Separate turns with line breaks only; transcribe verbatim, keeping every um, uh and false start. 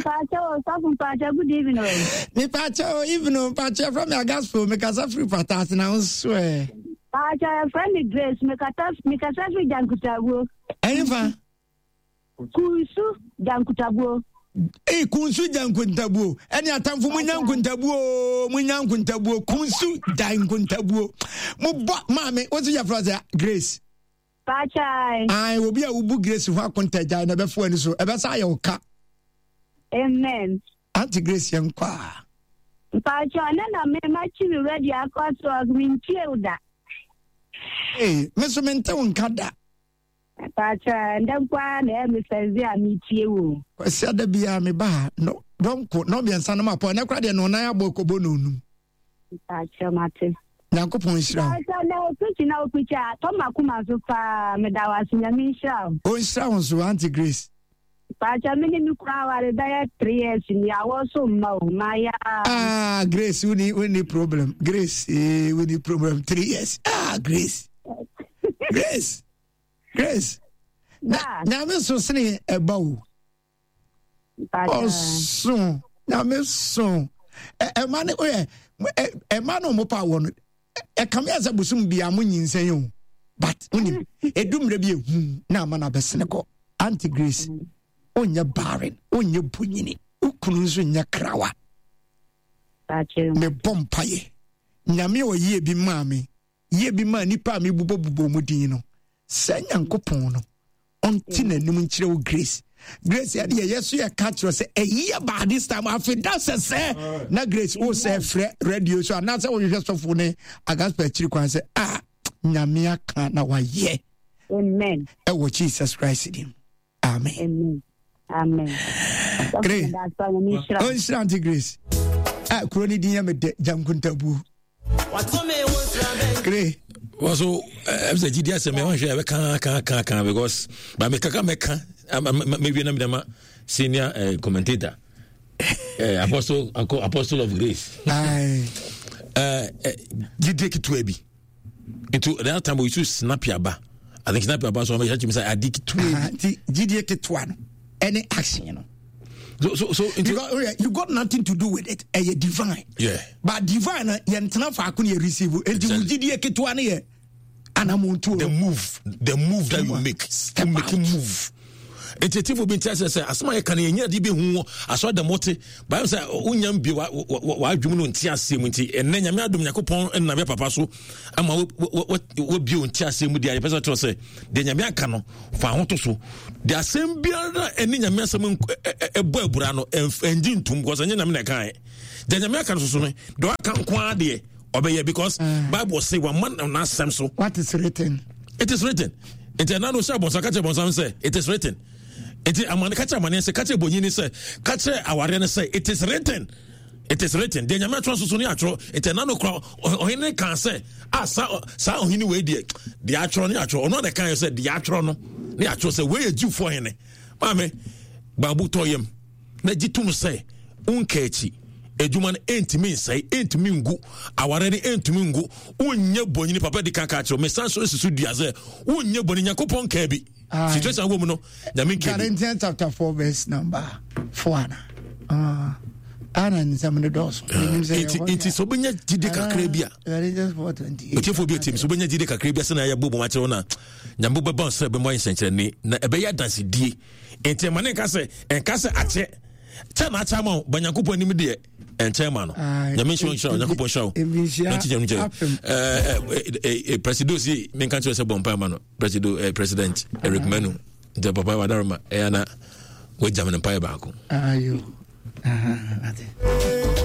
Pacho, Sabu Pacho, good evening.
Me Pacho, evening, Pacho from your gospel, make us a free patas now, swear.
Pacho, friendly Grace, make a tough, make a selfie Jankutabu.
Eva
Kunsu Jankutabu.
Eh, Kunsu Jankuntabu. Any time for Munyankuntabu, Munyankuntabu, Kunsu Jankuntabu. Muba, Mammy, what's your brother, Grace?
Pachai.
I will be a Ubu Grace who are contagious never for any so ever say your car.
Amen.
Auntie Grace young qua.
Pacho, and then I may match you ready. I got to have been killed.
Hey, Mister Menton Kada.
Pacho, and then one, Missus Zia meet you.
I said the beer me ba. No, don't quote no be and son of my point. I cried no Naya Bokobonum.
Pacho, Mate.
Nanko Pointra.
I know, pitching out picture. Tomakuma so far, Medawas in a mission.
Oh, it sounds Auntie Grace.
Pacha mini mi kwa wale daya three years ni awoso ma maya.
Ah, Grace, we need we need problem. Grace, eh, we need problem. Three years. Ah, Grace. Grace. Grace. Na na me so sene e ba wo. Oh, so. Na me so. E e man o e e man o mo pa wo no. E kam ya zabusum bia mo nyinsen yo. But unim edumre bi ehu na ma na besene ko. Auntie Grace. Onya barren, onya bunyini, ukunu nso nya krawa.
Pacho.
Me bompaye. Nyame o ye bi ma me. Ye bi ma nipa me bubo bubo mudin no. Sa Nyankopon no. Onti na nim nkyere wo Grace. Grace ya de yeso ya catch us a year by this time after that say na Grace o say frɛ radio so na say wo hwehwɛ sofo ne agaspa chiri kwan say ah nyame aka na wa ye.
Amen.
E wo Jesus Christ dim. Amen.
Amen. Amen.
Grace. Oh, it's Auntie Grace. Ah, Kuroni dinya me de Jankuntabu. Grace.
Also, I'm saying G D S. Me want to share. Can can can can because but me kaka me can. Maybe I'm the senior commentator. Apostle Apostle of Grace.
Aye.
Uh, G D K to Ebi. Into that time we used to snap your bar. I think snap your bar. So I say I did to
G D K to one. Any action, you know.
So, so, so
you got, oh yeah, you got nothing to do with it. A divine,
yeah.
But divine, you can't find receive it. You did you get one year, and I'm on to
the move, the move that you make, you make a move. It's a team for being tested. Say, as my can you be who I saw the motive, but I say, Unyam be what what you know in Tia Simunti, and then Yamadu Yakupon and Navia Papaso. I'm what what be on Tia Simudi. I person to say, then Yamiakano, Fahotoso. There are same beard and then Yamasamun a boy Burano and Jim Tum was an Yamakai. Then Yamakan Susune, do I can't quadie obey because Bible say one man and not Samso.
What is written?
It is written. It's another Shabon Sakachabon say, it is written. It is among catch a man say catch a bonini say catch a warrior say it is written. It is written. The Yamato Suniatro, it's another crowd or any can say, ah, Sao Hini way the Atron, or not the kind of said the Atron, the Atro say, where you for him? Mame, Babu Toyam, Najitum say, Unkechi, a human ain't me say, ain't mingu, our ready ain't mingu, Unya Bonini Papa di Cacacho, Messanso Sudiaze, Unya Bonina Coupon Kebi. Situation woman, no.
Corinthians chapter four, verse number four. Ah, Anna and some of the doors.
It is Sobina Jideka Caribia.
Just four twenty.
But if we be a team, Sobina Jideka Caribia, and I have Bobo Machona, Nambuba Bon Seven Moin Century, Nabaya Dancy D. And Temaneka say, and Casa Ache, Chama Chamo, Banyakupo Nimidi, and Chairman. The mention show, Nakupo show. A presidency, Mencanto is a bompamano, President Eric Manu, the Papa Wadarma, Anna, with German Empire Baku.
Ah, you.